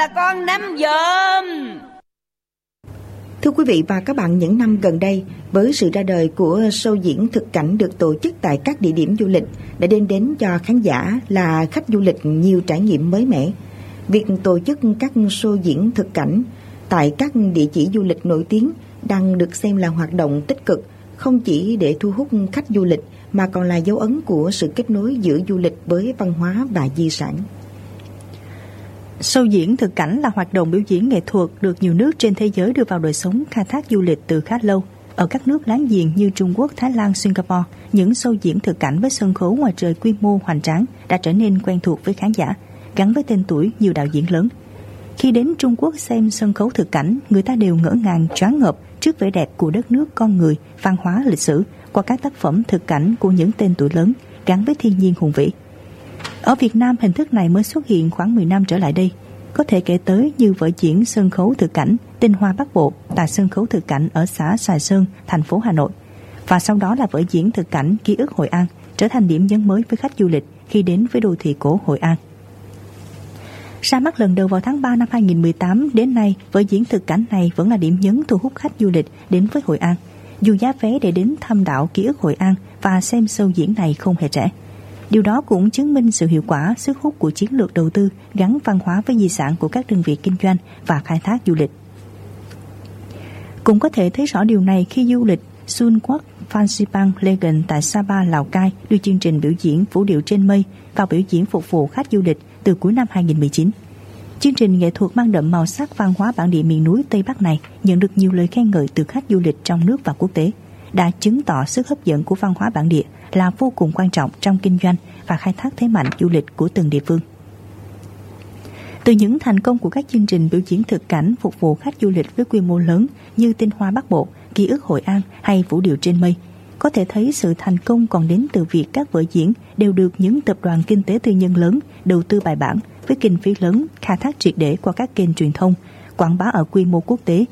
là con nắm giùm. Thưa quý vị và các bạn, những năm gần đây, với sự ra đời của show diễn thực cảnh được tổ chức tại các địa điểm du lịch đã đem đến cho khán giả là khách du lịch nhiều trải nghiệm mới mẻ. Việc tổ chức các show diễn thực cảnh tại các địa chỉ du lịch nổi tiếng đang được xem là hoạt động tích cực, không chỉ để thu hút khách du lịch mà còn là dấu ấn của sự kết nối giữa du lịch với văn hóa và di sản. Show diễn thực cảnh là hoạt động biểu diễn nghệ thuật được nhiều nước trên thế giới đưa vào đời sống khai thác du lịch từ khá lâu. Ở các nước láng giềng như Trung Quốc, Thái Lan, Singapore, những show diễn thực cảnh với sân khấu ngoài trời quy mô hoành tráng đã trở nên quen thuộc với khán giả, gắn với tên tuổi nhiều đạo diễn lớn. Khi đến Trung Quốc xem sân khấu thực cảnh, người ta đều ngỡ ngàng choáng ngợp trước vẻ đẹp của đất nước, con người, văn hóa, lịch sử qua các tác phẩm thực cảnh của những tên tuổi lớn gắn với thiên nhiên hùng vĩ. Ở Việt Nam, hình thức này mới xuất hiện khoảng 10 năm trở lại đây. Có thể kể tới như vở diễn sân khấu thực cảnh Tinh Hoa Bắc Bộ tại sân khấu thực cảnh ở xã Sài Sơn, thành phố Hà Nội. Và sau đó là vở diễn thực cảnh Ký ức Hội An, trở thành điểm nhấn mới với khách du lịch khi đến với đô thị cổ Hội An. Ra mắt lần đầu vào tháng 3 năm 2018, đến nay vở diễn thực cảnh này vẫn là điểm nhấn thu hút khách du lịch đến với Hội An, dù giá vé để đến thăm đảo Ký ức Hội An và xem show diễn này không hề rẻ. Điều đó cũng chứng minh sự hiệu quả, sức hút của chiến lược đầu tư gắn văn hóa với di sản của các đơn vị kinh doanh và khai thác du lịch. Cũng có thể thấy rõ điều này khi du lịch Sunwalk Fansipan Legend tại Sapa, Lào Cai đưa chương trình biểu diễn Vũ điệu trên mây vào biểu diễn phục vụ khách du lịch từ cuối năm 2019. Chương trình nghệ thuật mang đậm màu sắc văn hóa bản địa miền núi Tây Bắc này nhận được nhiều lời khen ngợi từ khách du lịch trong nước và quốc tế, đã chứng tỏ sức hấp dẫn của văn hóa bản địa là vô cùng quan trọng trong kinh doanh và khai thác thế mạnh du lịch của từng địa phương. Từ những thành công của các chương trình biểu diễn thực cảnh phục vụ khách du lịch với quy mô lớn như Tinh Hoa Bắc Bộ, Ký ức Hội An hay Vũ điệu trên mây, có thể thấy sự thành công còn đến từ việc các vở diễn đều được những tập đoàn kinh tế tư nhân lớn đầu tư bài bản với kinh phí lớn, khai thác triệt để qua các kênh truyền thông, quảng bá ở quy mô quốc tế